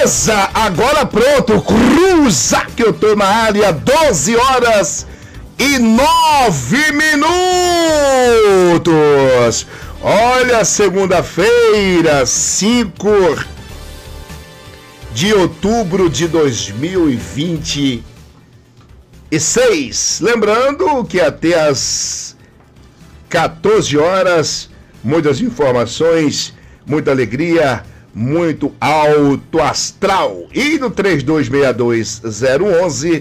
beleza? Agora pronto, cruza que eu tô na área, 12 horas e 9 minutos. Olha, segunda-feira, 5 de outubro de 2026. Lembrando que até as 14 horas, muitas informações, muita alegria, muito alto astral. E no 3262-011,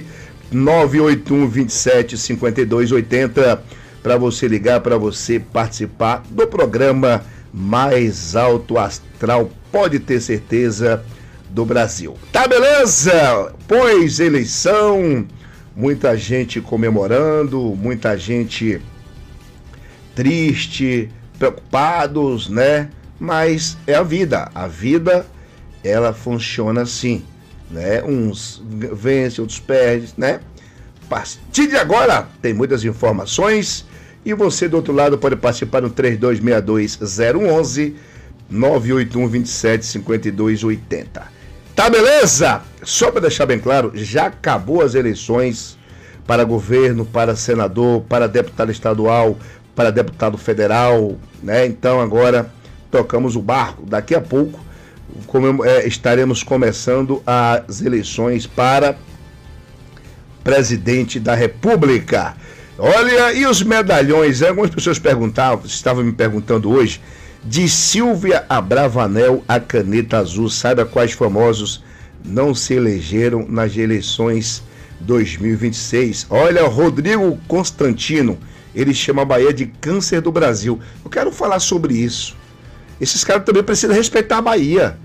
981-27-5280, para você ligar, para você participar do programa mais alto astral, pode ter certeza, do Brasil. Tá, beleza? Pois eleição, muita gente comemorando, muita gente triste, preocupados, né? Mas é a vida, ela funciona assim, né? Uns vencem, outros perdem, né? A partir de agora tem muitas informações e você do outro lado pode participar no 3262-011, 981-27-5280. Tá, beleza? Só para deixar bem claro, já acabou as eleições para governo, para senador, para deputado estadual, para deputado federal, né? Então agora tocamos o barco. Daqui a pouco estaremos começando as eleições para presidente da República. Olha, e os medalhões? Algumas pessoas estavam me perguntando hoje, de Silvia Abravanel a caneta azul. Saiba quais famosos não se elegeram nas eleições 2026. Olha, Rodrigo Constantino, ele chama a Bahia de câncer do Brasil. Eu quero falar sobre isso. Esses caras também precisam respeitar a Bahia,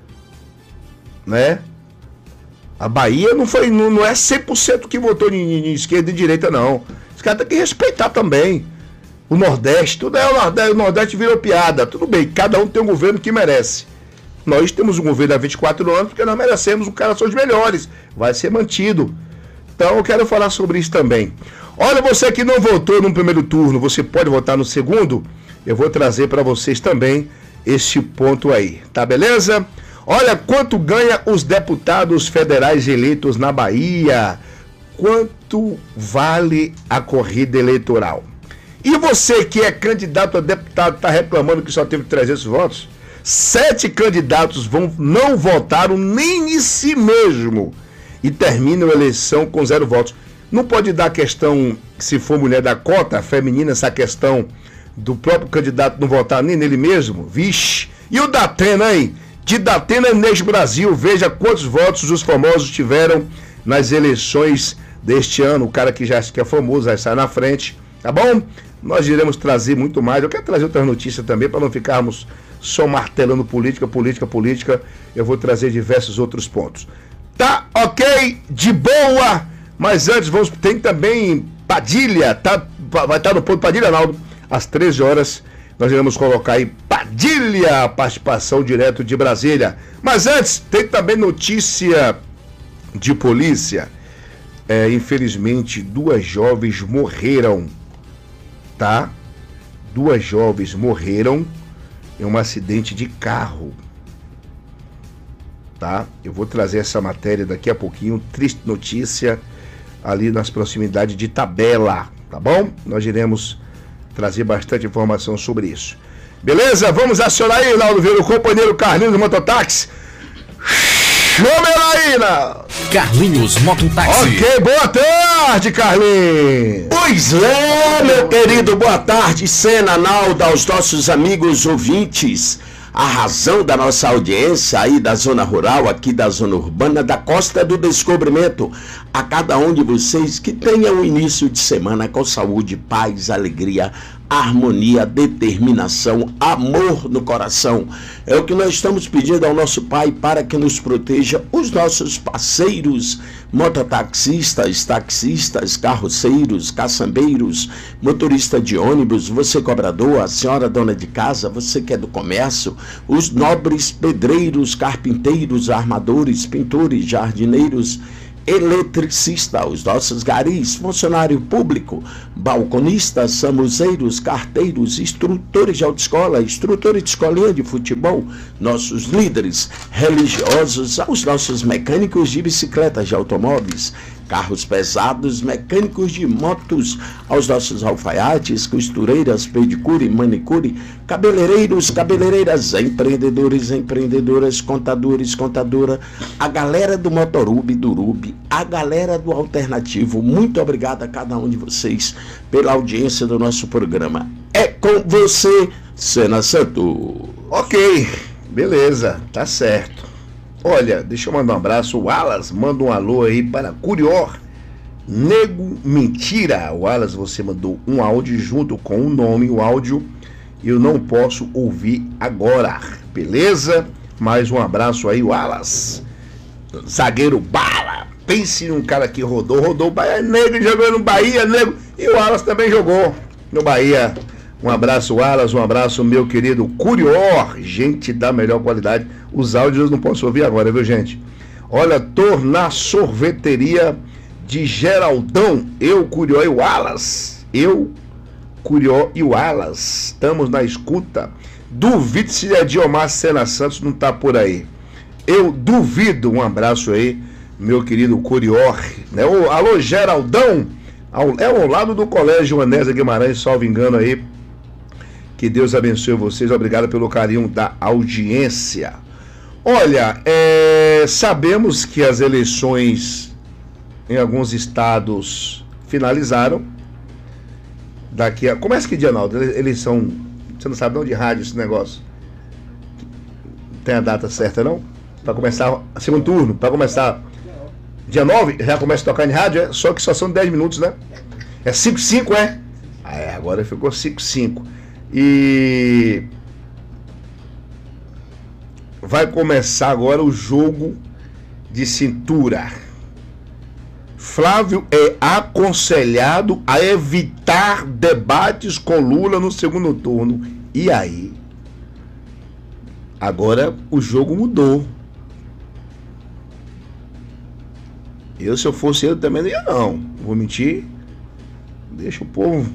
né? A Bahia não é 100% que votou em esquerda e direita, não. Os caras têm que respeitar também. O Nordeste, tudo é o Nordeste virou piada. Tudo bem, cada um tem um governo que merece. Nós temos um governo há 24 anos porque nós merecemos, um cara são os melhores. Vai ser mantido. Então eu quero falar sobre isso também. Olha, você que não votou no primeiro turno, você pode votar no segundo? Eu vou trazer para vocês também esse ponto aí, tá beleza? Olha, quanto ganha os deputados federais eleitos na Bahia? Quanto vale a corrida eleitoral? E você que é candidato a deputado, está reclamando que só teve 300 votos? 7 candidatos não votaram nem em si mesmo e terminam a eleição com 0 votos. Não pode dar questão, se for mulher da cota feminina, essa questão do próprio candidato não votar nem nele mesmo? Vixe! E o Datena, hein? De Datena Inês Brasil, veja quantos votos os famosos tiveram nas eleições deste ano. O cara que já é famoso vai sair na frente, tá bom? Nós iremos trazer muito mais. Eu quero trazer outras notícias também, para não ficarmos só martelando política. Eu vou trazer diversos outros pontos. Tá ok? De boa! Mas antes, tem também Padilha, tá? Vai estar no ponto Padilha, Naldo, às 13 horas. Nós iremos colocar aí Padilha, participação direto de Brasília. Mas antes, tem também notícia de polícia. Infelizmente, 2 jovens morreram, tá? 2 jovens morreram em um acidente de carro, tá? Eu vou trazer essa matéria daqui a pouquinho, triste notícia, ali nas proximidades de Tabela, tá bom? Nós iremos trazer bastante informação sobre isso. Beleza? Vamos acionar aí, Naldo Vieira, o companheiro Carlinhos do Mototáxi. Chama ela aí, Naldo. Carlinhos Mototáxi. Ok, boa tarde, Carlinhos. Pois é, meu querido, boa tarde, Sena, Naldo, aos nossos amigos ouvintes. A razão da nossa audiência aí da zona rural, aqui da zona urbana, da Costa do Descobrimento, a cada um de vocês que tenha um início de semana com saúde, paz, alegria, harmonia, determinação, amor no coração. É o que nós estamos pedindo ao nosso Pai para que nos proteja, os nossos parceiros, mototaxistas, taxistas, carroceiros, caçambeiros, motorista de ônibus, você cobrador, a senhora dona de casa, você que é do comércio, os nobres pedreiros, carpinteiros, armadores, pintores, jardineiros, eletricista, os nossos garis, funcionário público, balconistas, samuzeiros, carteiros, instrutores de autoescola, instrutores de escolinha de futebol, nossos líderes religiosos, aos nossos mecânicos de bicicletas, de automóveis, carros pesados, mecânicos de motos, aos nossos alfaiates, costureiras, pedicure, manicure, cabeleireiros, cabeleireiras, empreendedores, empreendedoras, contadores, contadora, a galera do Motorub, do Urub, a galera do Alternativo. Muito obrigado a cada um de vocês pela audiência do nosso programa. É com você, Sena Santo. Ok, beleza, tá certo. Olha, deixa eu mandar um abraço. O Wallace manda um alô aí para Curió, Nego Mentira. Wallace, você mandou um áudio junto com o nome, o áudio eu não posso ouvir agora, beleza? Mais um abraço aí, Wallace. Zagueiro Bala, pense num cara que rodou Bahia Negro, jogou no Bahia Negro, e o Wallace também jogou no Bahia. Um abraço, Wallace, um abraço, meu querido Curió, gente da melhor qualidade. Os áudios eu não posso ouvir agora, viu, gente? Olha, tô na sorveteria de Geraldão, eu, Curió e Wallace. Eu, Curió e Wallace, estamos na escuta. Duvido se a Diomar Sena Santos não tá por aí. Eu duvido. Um abraço aí, meu querido Curió, né? Alô, Geraldão, ao lado do Colégio Anésia Guimarães, salvo engano aí. Que Deus abençoe vocês, obrigado pelo carinho da audiência. Olha, sabemos que as eleições em alguns estados finalizaram. Começa que dia, Naldo? Eleição, você não sabe não de rádio esse negócio? Tem a data certa não? Para começar, segundo turno, para começar dia 9, já começa a tocar em rádio, só que só são 10 minutos, né? É 5-5, é? Agora ficou 5-5. E vai começar agora o jogo de cintura. Flávio é aconselhado a evitar debates com Lula no segundo turno. E aí? Agora o jogo mudou. Se eu fosse ele também não ia não. Vou mentir. Deixa o povo...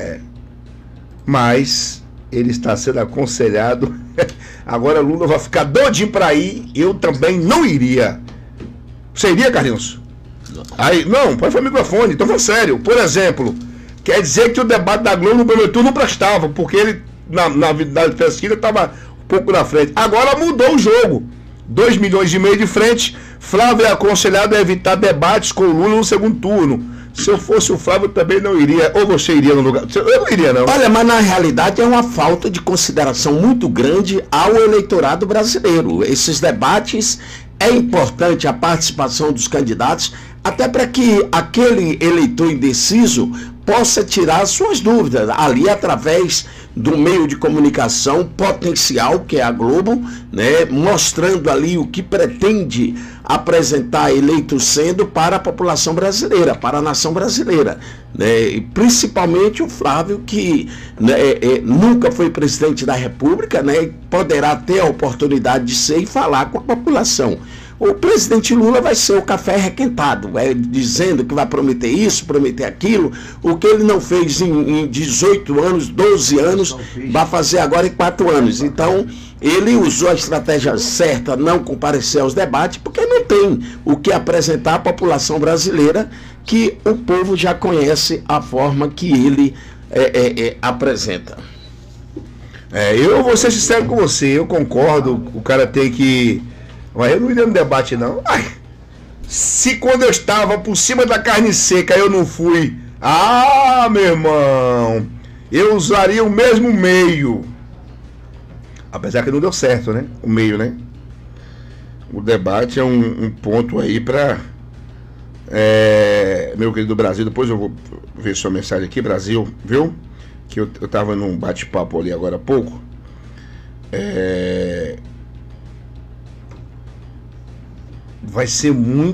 Mas ele está sendo aconselhado. Agora Lula vai ficar doidinho para ir. Eu também não iria. Você iria, Carlinhos? Aí, não, pode falar no microfone. Então, falando sério. Por exemplo, quer dizer que o debate da Globo no primeiro turno não prestava, porque ele, na pesquisa, estava um pouco na frente. Agora mudou o jogo. 2,5 milhões de frente. Flávio é aconselhado a evitar debates com Lula no segundo turno. Se eu fosse o Flávio, também não iria. Ou você iria no lugar? Eu não iria, não. Olha, mas na realidade é uma falta de consideração muito grande ao eleitorado brasileiro. Esses debates, é importante a participação dos candidatos, até para que aquele eleitor indeciso possa tirar suas dúvidas ali através do meio de comunicação potencial, que é a Globo, né, mostrando ali o que pretende apresentar eleito sendo para a população brasileira, para a nação brasileira, né, e principalmente o Flávio, que nunca foi presidente da República, né, poderá ter a oportunidade de ser e falar com a população. O presidente Lula vai ser o café requentado, dizendo que vai prometer isso, prometer aquilo. O que ele não fez em 18 anos, 12 anos, vai fazer agora em 4 anos. Então, ele usou a estratégia certa, não comparecer aos debates, porque não tem o que apresentar à população brasileira, que o povo já conhece a forma que ele apresenta. Eu vou ser sincero com você, eu concordo, o cara tem que... Mas eu não iria no debate, não. Se quando eu estava por cima da carne seca eu não fui... meu irmão, eu usaria o mesmo meio. Apesar que não deu certo, né? O meio, né? O debate é um ponto aí para... meu querido Brasil, depois eu vou ver sua mensagem aqui, Brasil, viu? Que eu estava num bate-papo ali agora há pouco. Vai ser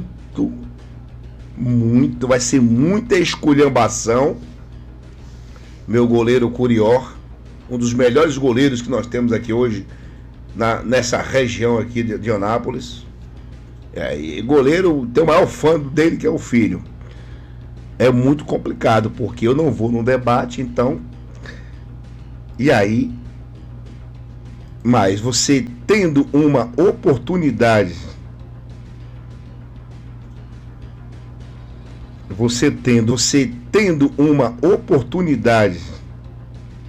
vai ser muita esculhambação. Meu goleiro Curió, um dos melhores goleiros que nós temos aqui hoje, nessa região aqui de Anápolis. E goleiro tem o maior fã dele, que é o filho. É muito complicado, porque eu não vou num debate, então. E aí. Mas você tendo uma oportunidade. Você tendo uma oportunidade